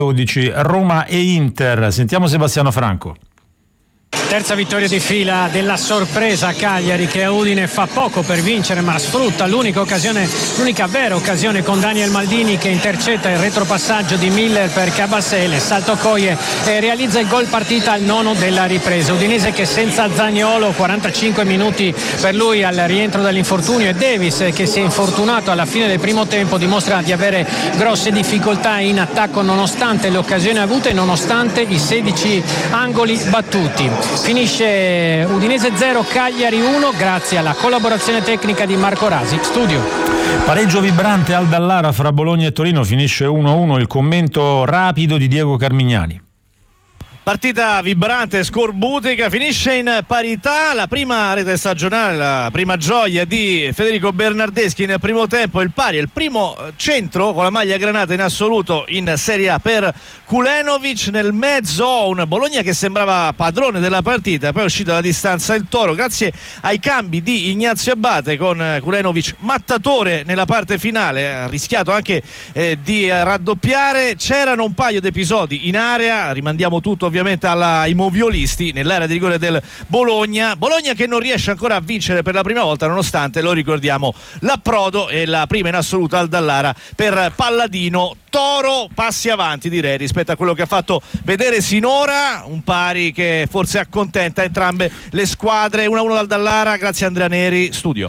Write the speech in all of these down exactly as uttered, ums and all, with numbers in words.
dodici, Roma e Inter. Sentiamo Sebastiano Franco. Terza vittoria di fila della sorpresa Cagliari, che a Udine fa poco per vincere ma sfrutta l'unica occasione, l'unica vera occasione con Daniel Maldini che intercetta il retropassaggio di Miller per Cabasele, salto Coie e realizza il gol partita al nono della ripresa. Udinese che senza Zaniolo, quarantacinque minuti per lui al rientro dall'infortunio, e Davis che si è infortunato alla fine del primo tempo dimostra di avere grosse difficoltà in attacco nonostante le occasioni avute e nonostante i sedici angoli battuti. Finisce Udinese zero, Cagliari uno, grazie alla collaborazione tecnica di Marco Rasi. Studio. Pareggio vibrante al Dallara fra Bologna e Torino, finisce uno a uno. Il commento rapido di Diego Carmignani. Partita vibrante, scorbutica, finisce in parità. La prima rete stagionale, la prima gioia di Federico Bernardeschi nel primo tempo, il pari, il primo centro con la maglia granata in assoluto in Serie A per Kulenovic. Nel mezzo un Bologna che sembrava padrone della partita, poi è uscito alla distanza il Toro grazie ai cambi di Ignazio Abate, con Kulenovic mattatore nella parte finale, ha rischiato anche eh, di raddoppiare. C'erano un paio di episodi in area, rimandiamo tutto ovviamente ai moviolisti nell'area di rigore del Bologna. Bologna che non riesce ancora a vincere per la prima volta, nonostante, lo ricordiamo, l'approdo e la prima in assoluto al Dallara per Palladino. Toro passi avanti, direi, rispetto a quello che ha fatto vedere sinora, un pari che forse accontenta entrambe le squadre. uno a uno dal Dallara, grazie a Andrea Neri. Studio.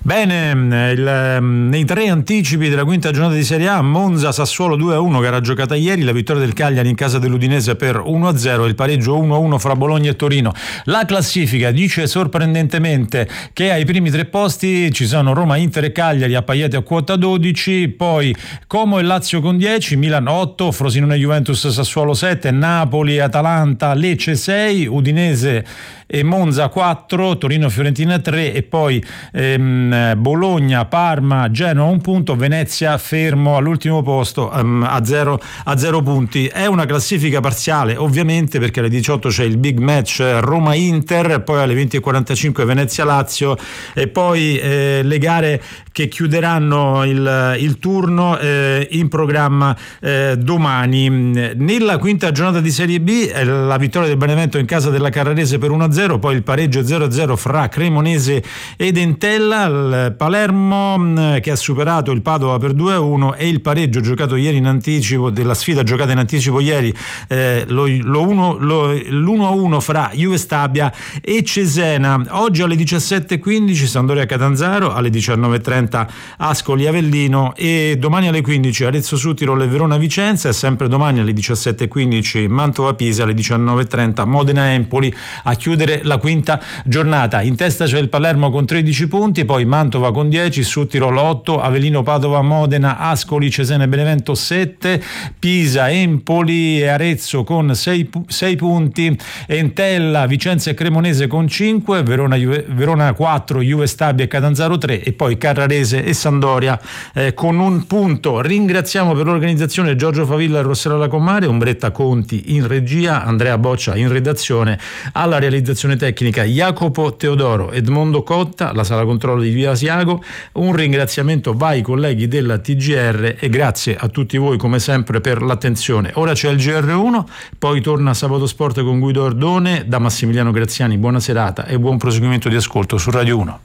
Bene, il, nei tre anticipi della quinta giornata di Serie A, Monza Sassuolo due a uno, che era giocata ieri, la vittoria del Cagliari in casa dell'Udinese per uno a zero, il pareggio uno a uno fra Bologna e Torino. La classifica dice sorprendentemente che ai primi tre posti ci sono Roma, Inter e Cagliari appaiati a quota dodici, poi Como e Lazio con dieci, Milan otto, Frosinone Juventus Sassuolo sette, Napoli Atalanta Lecce sei, Udinese e Monza quattro, Torino Fiorentina tre e poi ehm, Bologna, Parma, Genoa un punto, Venezia fermo all'ultimo posto ehm, a zero a zero punti. È una classifica parziale ovviamente, perché alle diciotto c'è il big match Roma-Inter, poi alle venti e quarantacinque Venezia-Lazio e poi eh, le gare che chiuderanno il, il turno eh, in programma eh, domani. Nella quinta giornata di Serie B eh, la vittoria del Benevento in casa della Carrarese per uno a zero, poi il pareggio zero a zero fra Cremonese ed Entella, il Palermo mh, che ha superato il Padova per due a uno e il pareggio giocato ieri in anticipo della sfida giocata in anticipo ieri eh, lo, lo uno, lo, l'uno a uno fra Juve Stabia e Cesena. Oggi alle diciassette e quindici Sampdoria Catanzaro, alle diciannove e trenta Ascoli Avellino e domani alle quindici Arezzo Südtirol e Verona Vicenza, e sempre domani alle diciassette e quindici Mantova Pisa, alle diciannove e trenta Modena Empoli a chiudere la quinta giornata. In testa c'è il Palermo con tredici punti, poi Mantova con dieci, Südtirol otto, Avellino, Padova, Modena, Ascoli, Cesena e Benevento sette, Pisa, Empoli e Arezzo con sei punti, Entella, Vicenza e Cremonese con cinque, Verona, Juve, Verona quattro, Juve Stabia e Catanzaro tre e poi Carrarese e Sampdoria eh, con un punto. Ringraziamo per l'organizzazione Giorgio Favilla e Rossella Lacomare, Umbretta Conti in regia, Andrea Boccia in redazione, alla realizzazione tecnica Jacopo Teodoro, Edmondo Cotta, la sala controllo di Via Asiago. Un ringraziamento va ai colleghi della T G R e grazie a tutti voi come sempre per l'attenzione. Ora c'è il G R uno, poi torna Sabato Sport con Guido Ordone. Da Massimiliano Graziani buona serata e buon proseguimento di ascolto su Radio uno.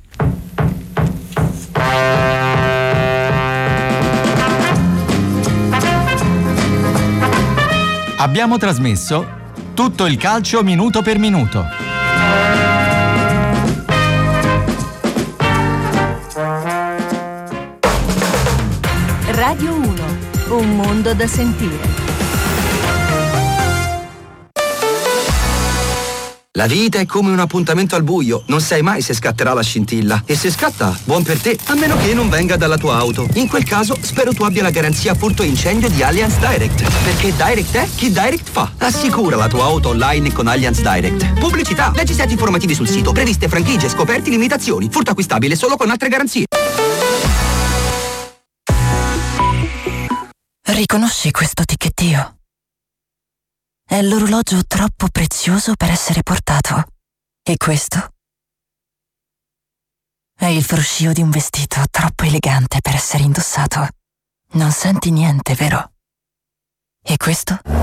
Abbiamo trasmesso tutto il calcio minuto per minuto. Radio uno, un mondo da sentire. La vita è come un appuntamento al buio, non sai mai se scatterà la scintilla. E se scatta, buon per te, a meno che non venga dalla tua auto. In quel caso, spero tu abbia la garanzia furto incendio di Allianz Direct. Perché Direct è chi Direct fa. Assicura la tua auto online con Allianz Direct. Pubblicità, leggi i siti informativi sul sito, previste franchigie, scoperti, limitazioni. Furto acquistabile solo con altre garanzie. Riconosci questo ticchettio? È l'orologio troppo prezioso per essere portato. E questo? È il fruscio di un vestito troppo elegante per essere indossato. Non senti niente, vero? E questo?